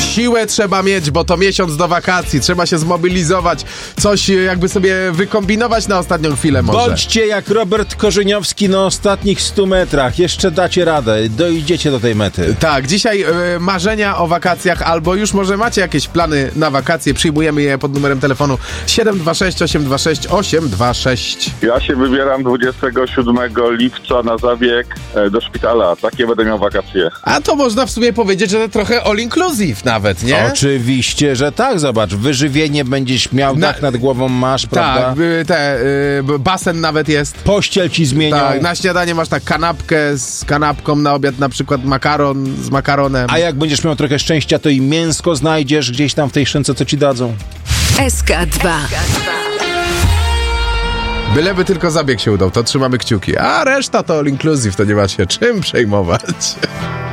siłę trzeba mieć, bo to miesiąc do wakacji. Trzeba się zmobilizować, coś jakby sobie wykombinować na ostatnią chwilę może. Bądźcie jak Robert Korzeniowski na ostatnich 100 metrach. Jeszcze dacie radę, dojdziecie do tej mety. Tak, dzisiaj marzenia o wakacjach, albo już może macie jakieś plany na wakacje. Przyjmujemy je pod numerem telefonu 726 826 826. Ja się wybieram 27 lipca na zabieg do szpitala. Takie będę miał wakacje. A to można w sumie powiedzieć, że to trochę all inclusive nawet, nie? Oczywiście, że tak. Zobacz, wyżywienie będziesz miał, dach nad głową masz, prawda? Tak, basen nawet jest. Pościel ci zmienią. Tak, na śniadanie masz tak kanapkę z kanapką, na obiad na przykład makaron z makaronem. A jak będziesz miał trochę szczęścia, to i mięsko znajdziesz gdzieś tam w tej szynce, co ci dadzą. SK2. Byleby tylko zabieg się udał, to trzymamy kciuki. A reszta to all inclusive, to nie ma się czym przejmować.